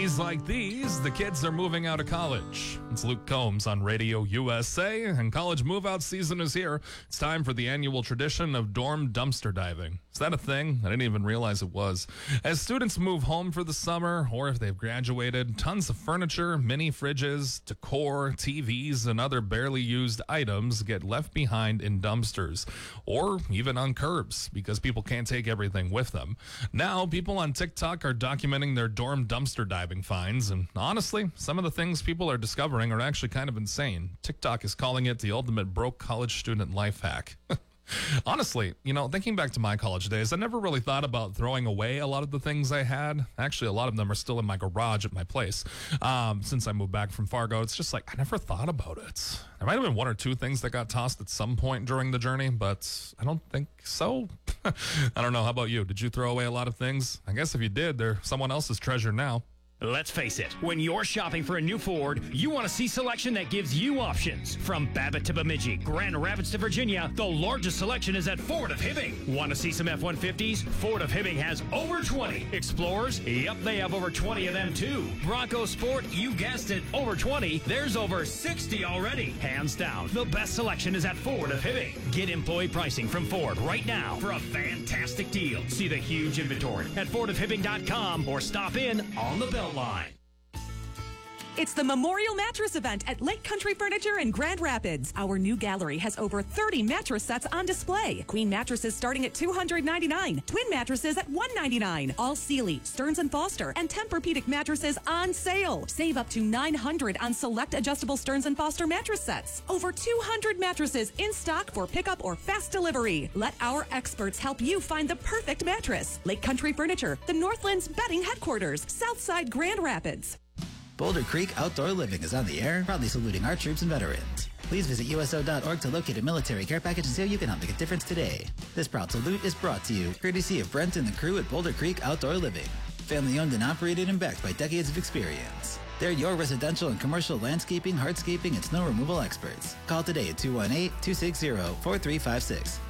days like these, the kids are moving out of college. It's Luke Combs on Radio USA, and college move-out season is here. It's time for the annual tradition of dorm dumpster diving. Is that a thing? I didn't even realize it was. As students move home for the summer, or if they've graduated, tons of furniture, mini fridges, decor, TVs, and other barely used items get left behind in dumpsters, or even on curbs, because people can't take everything with them. Now, people on TikTok are documenting their dorm dumpster diving finds, and honestly, some of the things people are discovering are actually kind of insane. TikTok is calling it the ultimate broke college student life hack. Honestly, thinking back to my college days, I never really thought about throwing away a lot of the things I had. Actually, a lot of them are still in my garage at my place. Since I moved back from Fargo, it's just like I never thought about it. There might have been one or two things that got tossed at some point during the journey, but I don't think so. I don't know. How about you? Did you throw away a lot of things? I guess if you did, they're someone else's treasure now. Let's face it, when you're shopping for a new Ford, you want to see selection that gives you options. From Babbitt to Bemidji, Grand Rapids to Virginia, the largest selection is at Ford of Hibbing. Want to see some F-150s? Ford of Hibbing has over 20. Explorers? Yep, they have over 20 of them too. Bronco Sport? You guessed it, over 20. There's over 60 already. Hands down, the best selection is at Ford of Hibbing. Get employee pricing from Ford right now for a fantastic deal. See the huge inventory at FordofHibbing.com or stop in on the Beltline. It's the Memorial Mattress Event at Lake Country Furniture in Grand Rapids. Our new gallery has over 30 mattress sets on display. Queen mattresses starting at $299. Twin mattresses at $199. All Sealy, Stearns & Foster, and Tempur-Pedic mattresses on sale. Save up to $900 on select adjustable Stearns & Foster mattress sets. Over 200 mattresses in stock for pickup or fast delivery. Let our experts help you find the perfect mattress. Lake Country Furniture, the Northland's bedding headquarters, Southside Grand Rapids. Boulder Creek Outdoor Living is on the air, proudly saluting our troops and veterans. Please visit USO.org to locate a military care package and see how you can help make a difference today. This proud salute is brought to you, courtesy of Brent and the crew at Boulder Creek Outdoor Living. Family owned and operated and backed by decades of experience. They're your residential and commercial landscaping, hardscaping, and snow removal experts. Call today at 218-260-4356.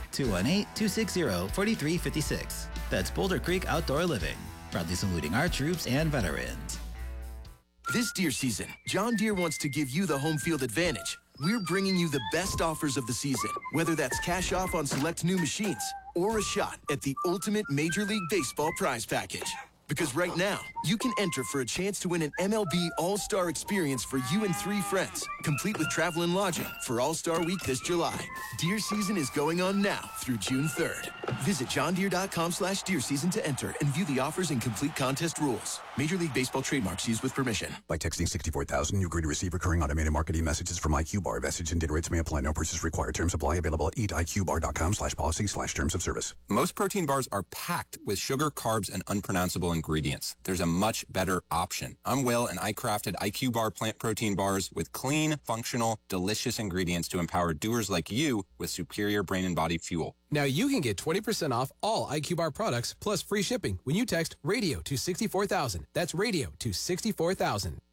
218-260-4356. That's Boulder Creek Outdoor Living, proudly saluting our troops and veterans. This deer season, John Deere wants to give you the home field advantage. We're bringing you the best offers of the season, whether that's cash off on select new machines or a shot at the ultimate Major League Baseball prize package. Because right now, you can enter for a chance to win an MLB All-Star experience for you and 3 friends, complete with travel and lodging for All-Star Week this July. Deer season is going on now through June 3rd. Visit johndeere.com/deer season to enter and view the offers and complete contest rules. Major League Baseball trademarks used with permission. By texting 64,000, you agree to receive recurring automated marketing messages from IQ Bar. Message and data rates may apply. No purchase required. Terms apply. Available at eatiqbar.com/policy/terms of service. Most protein bars are packed with sugar, carbs, and unpronounceable ingredients. There's a much better option. I'm Will, and I crafted IQ Bar plant protein bars with clean, functional, delicious ingredients to empower doers like you with superior brain and body fuel. Now you can get 20% off all IQ Bar products plus free shipping when you text RADIO to 64,000. That's RADIO to 64,000.